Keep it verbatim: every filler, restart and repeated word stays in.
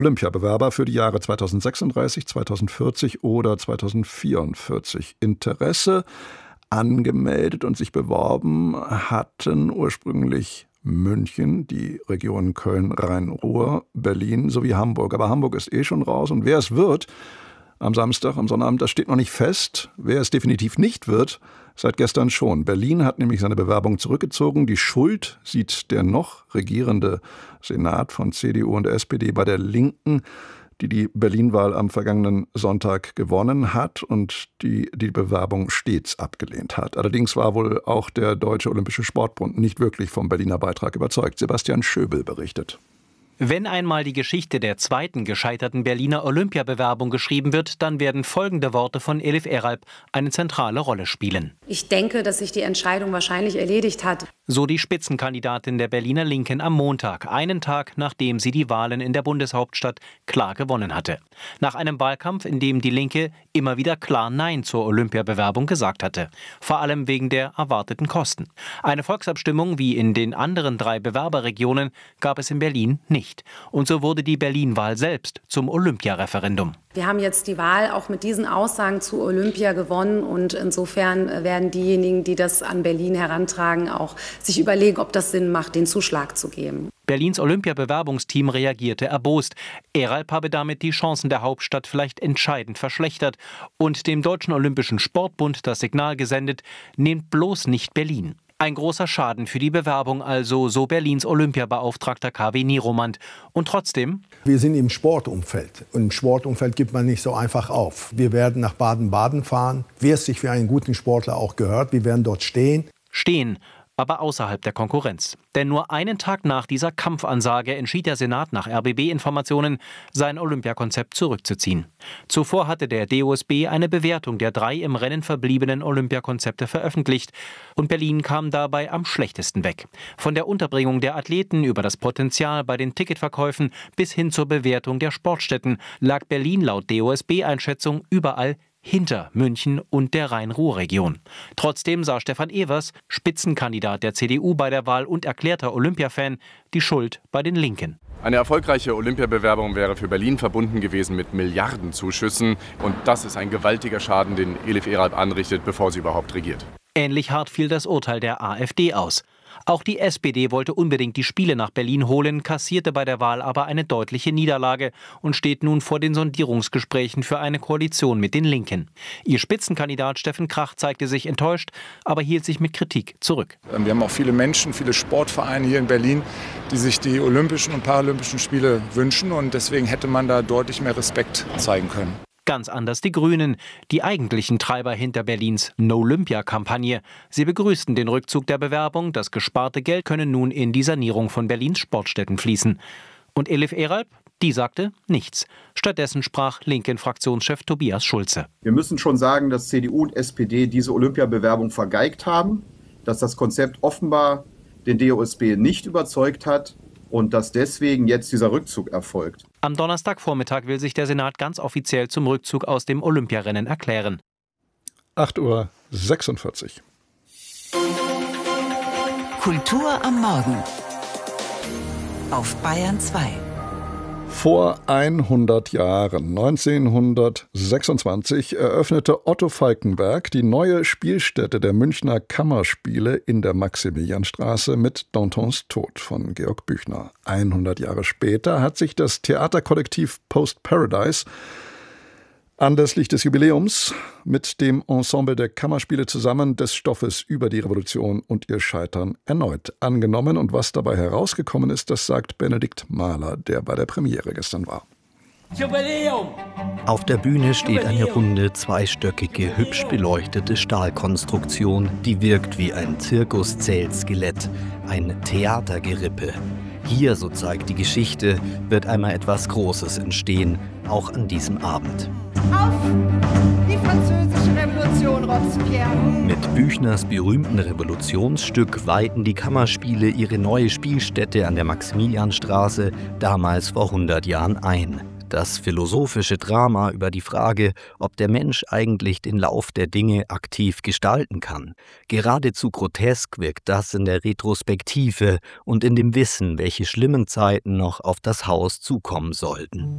Olympiabewerber für die Jahre zweitausendsechsunddreißig, zweitausendvierzig oder zweitausendvierundvierzig. Interesse angemeldet und sich beworben hatten ursprünglich München, die Regionen Köln, Rhein-Ruhr, Berlin sowie Hamburg. Aber Hamburg ist eh schon raus. Und wer es wird am Samstag, am Sonnabend, das steht noch nicht fest. Wer es definitiv nicht wird, seit gestern schon. Berlin hat nämlich seine Bewerbung zurückgezogen. Die Schuld sieht der noch regierende Senat von C D U und S P D bei der Linken, die die Berlin-Wahl am vergangenen Sonntag gewonnen hat und die die Bewerbung stets abgelehnt hat. Allerdings war wohl auch der Deutsche Olympische Sportbund nicht wirklich vom Berliner Beitrag überzeugt. Sebastian Schöbel berichtet. Wenn einmal die Geschichte der zweiten gescheiterten Berliner Olympiabewerbung geschrieben wird, dann werden folgende Worte von Elif Eralp eine zentrale Rolle spielen. Ich denke, dass sich die Entscheidung wahrscheinlich erledigt hat. So die Spitzenkandidatin der Berliner Linken am Montag, einen Tag nachdem sie die Wahlen in der Bundeshauptstadt klar gewonnen hatte. Nach einem Wahlkampf, in dem die Linke immer wieder klar Nein zur Olympiabewerbung gesagt hatte. Vor allem wegen der erwarteten Kosten. Eine Volksabstimmung wie in den anderen drei Bewerberregionen gab es in Berlin nicht. Und so wurde die Berlin-Wahl selbst zum Olympiareferendum. Wir haben jetzt die Wahl auch mit diesen Aussagen zu Olympia gewonnen. Und insofern werden diejenigen, die das an Berlin herantragen, auch sich überlegen, ob das Sinn macht, den Zuschlag zu geben. Berlins Olympiabewerbungsteam reagierte erbost. Eralp habe damit die Chancen der Hauptstadt vielleicht entscheidend verschlechtert und dem Deutschen Olympischen Sportbund das Signal gesendet, nehmt bloß nicht Berlin. Ein großer Schaden für die Bewerbung also, so Berlins Olympiabeauftragter K W Nieromand. Und trotzdem? Wir sind im Sportumfeld. Und im Sportumfeld gibt man nicht so einfach auf. Wir werden nach Baden-Baden fahren, wie es sich für einen guten Sportler auch gehört. Wir werden dort stehen. Stehen, aber außerhalb der Konkurrenz. Denn nur einen Tag nach dieser Kampfansage entschied der Senat nach R B B-Informationen, sein Olympiakonzept zurückzuziehen. Zuvor hatte der D O S B eine Bewertung der drei im Rennen verbliebenen Olympiakonzepte veröffentlicht. Und Berlin kam dabei am schlechtesten weg. Von der Unterbringung der Athleten über das Potenzial bei den Ticketverkäufen bis hin zur Bewertung der Sportstätten lag Berlin laut D O S B-Einschätzung überall hinter München und der Rhein-Ruhr-Region. Trotzdem sah Stefan Evers, Spitzenkandidat der C D U bei der Wahl und erklärter Olympiafan, die Schuld bei den Linken. Eine erfolgreiche Olympiabewerbung wäre für Berlin verbunden gewesen mit Milliardenzuschüssen. Und das ist ein gewaltiger Schaden, den Elif Eralp anrichtet, bevor sie überhaupt regiert. Ähnlich hart fiel das Urteil der AfD aus. Auch die S P D wollte unbedingt die Spiele nach Berlin holen, kassierte bei der Wahl aber eine deutliche Niederlage und steht nun vor den Sondierungsgesprächen für eine Koalition mit den Linken. Ihr Spitzenkandidat Steffen Krach zeigte sich enttäuscht, aber hielt sich mit Kritik zurück. Wir haben auch viele Menschen, viele Sportvereine hier in Berlin, die sich die Olympischen und Paralympischen Spiele wünschen. Und deswegen hätte man da deutlich mehr Respekt zeigen können. Ganz anders die Grünen, die eigentlichen Treiber hinter Berlins No-Olympia-Kampagne. Sie begrüßten den Rückzug der Bewerbung. Das gesparte Geld könne nun in die Sanierung von Berlins Sportstätten fließen. Und Elif Eralp, die sagte nichts. Stattdessen sprach Linken-Fraktionschef Tobias Schulze. Wir müssen schon sagen, dass C D U und S P D diese Olympiabewerbung vergeigt haben, dass das Konzept offenbar den D O S B nicht überzeugt hat und dass deswegen jetzt dieser Rückzug erfolgt. Am Donnerstagvormittag will sich der Senat ganz offiziell zum Rückzug aus dem Olympiarennen erklären. acht Uhr sechsundvierzig. Kultur am Morgen auf Bayern zwei. Vor hundert Jahren, neunzehnhundertsechsundzwanzig, eröffnete Otto Falckenberg die neue Spielstätte der Münchner Kammerspiele in der Maximilianstraße mit Dantons Tod von Georg Büchner. hundert Jahre später hat sich das Theaterkollektiv Post Paradise anlässlich des Jubiläums mit dem Ensemble der Kammerspiele zusammen des Stoffes über die Revolution und ihr Scheitern erneut angenommen. Und was dabei herausgekommen ist, das sagt Benedikt Mahler, der bei der Premiere gestern war. Jubiläum! Auf der Bühne steht eine runde, zweistöckige, hübsch beleuchtete Stahlkonstruktion, die wirkt wie ein Zirkuszelt-Skelett, ein Theatergerippe. Hier, so zeigt die Geschichte, wird einmal etwas Großes entstehen, auch an diesem Abend. Auf die französische Revolution, Robespierre! Mit Büchners berühmten Revolutionsstück weihten die Kammerspiele ihre neue Spielstätte an der Maximilianstraße damals vor hundert Jahren ein. Das philosophische Drama über die Frage, ob der Mensch eigentlich den Lauf der Dinge aktiv gestalten kann. Geradezu grotesk wirkt das in der Retrospektive und in dem Wissen, welche schlimmen Zeiten noch auf das Haus zukommen sollten.